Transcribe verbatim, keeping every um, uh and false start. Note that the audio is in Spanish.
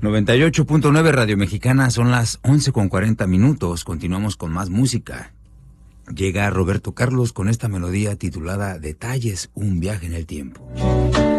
noventa y ocho punto nueve Radio Mexicana, son las once con cuarenta minutos. Continuamos con más música. Llega Roberto Carlos con esta melodía titulada Detalles, un viaje en el tiempo.